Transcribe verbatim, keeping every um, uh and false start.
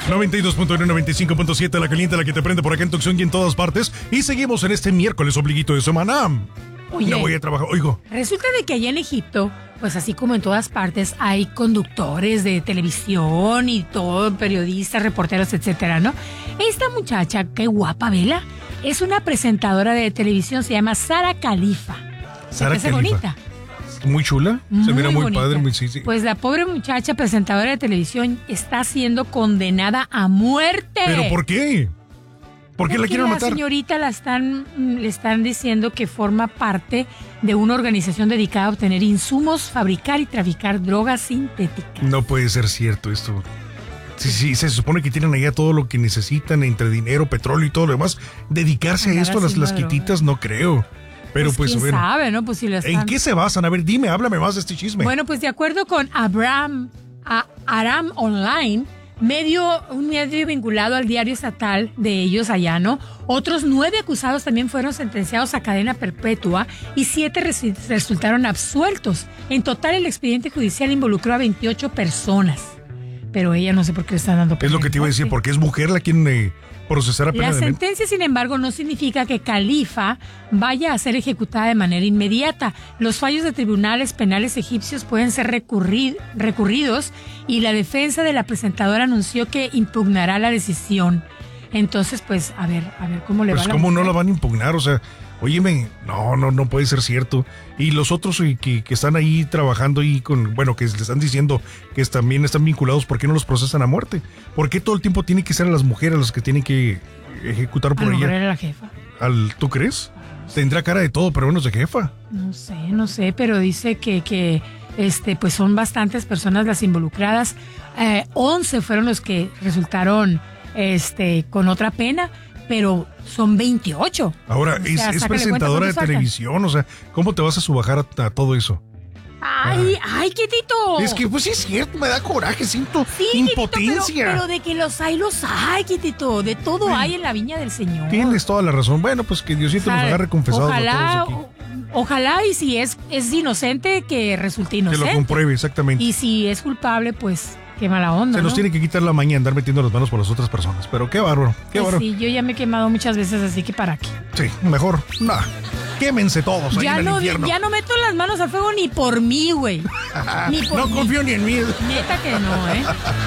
noventa y dos punto uno, noventa y cinco punto siete, la caliente, la que te prende por acá en Tucson y en todas partes. Y seguimos en este miércoles obliguito de semana. Oye, no voy a trabajar, oigo. Resulta de que allá en Egipto, pues así como en todas partes, hay conductores de televisión y todo, periodistas, reporteros, etcétera, ¿no? Esta muchacha, qué guapa, vela, es una presentadora de televisión, se llama Sara Khalifa. Sara Khalifa. bonita. Muy chula, muy se mira muy bonita. padre, muy sí, sí. Pues la pobre muchacha presentadora de televisión está siendo condenada a muerte. ¿Pero por qué? ¿Por qué Porque la quieren la matar? señorita la están, le están diciendo que forma parte de una organización dedicada a obtener insumos, fabricar y traficar drogas sintéticas. No puede ser cierto esto. Sí, sí, se supone que tienen allá todo lo que necesitan entre dinero, petróleo y todo lo demás. Dedicarse Andar a esto, las, haciendo las quititas, droga. no creo. Pero pues, pues quién bueno, sabe, ¿no? Pues si lo están... ¿en qué se basan? A ver, dime, háblame más de este chisme. Bueno, pues de acuerdo con Abraham, a Aram Online, medio, un medio vinculado al diario estatal de ellos allá, ¿no? Otros nueve acusados también fueron sentenciados a cadena perpetua y siete res- resultaron absueltos. En total, el expediente judicial involucró a veintiocho personas. Pero ella no sé por qué le están dando pena. Es lo que te iba a decir, porque es mujer la quien eh, procesará pena La de mente. sentencia, sin embargo, no significa que Khalifa vaya a ser ejecutada de manera inmediata. Los fallos de tribunales penales egipcios pueden ser recurri- recurridos y la defensa de la presentadora anunció que impugnará la decisión. Entonces, pues, a ver, a ver cómo le Pues va a la cómo no mujer? la van a impugnar, o sea, óyeme, no, no, no puede ser cierto. Y los otros eh, que, que están ahí trabajando y con, bueno, que le están diciendo que es- también están vinculados, ¿por qué no los procesan a muerte? ¿Por qué todo el tiempo tiene que ser a las mujeres las que tienen que ejecutar A por lo mejor ella? era la jefa. Al, ¿tú crees? Tendrá cara de todo, pero bueno, es de jefa. No sé, no sé, pero dice que, que este, pues son bastantes personas las involucradas. Eh, once fueron los que resultaron este, con otra pena, pero son veintiocho. Ahora, O es, sea, es sácale cuenta presentadora de cuántos faltan. televisión, o sea, ¿cómo te vas a subajar a, a todo eso? ¡Ay, ay, quietito! Es que, pues sí es cierto, me da coraje, siento Sí, quietito, impotencia. pero, pero de que los hay, los hay, quietito. De todo Bueno, hay en la viña del Señor. Tienes toda la razón. Bueno, pues que Diosito O sea, nos agarre confesados ojalá, a todos aquí. o- ojalá y si es, es inocente, que resulte Que inocente. lo compruebe, exactamente. Y si es culpable, pues qué mala onda, Se nos ¿no? tiene que quitar la maña andar metiendo las manos por las otras personas. Pero qué bárbaro, qué Pues bárbaro. sí, yo ya me he quemado muchas veces, así que para qué. Sí, mejor, nada. Quémense todos ahí Ya en el no, infierno. ya no meto las manos al fuego ni por mí, güey. Ni por No mí. confío ni en mí. Neta que no, ¿eh?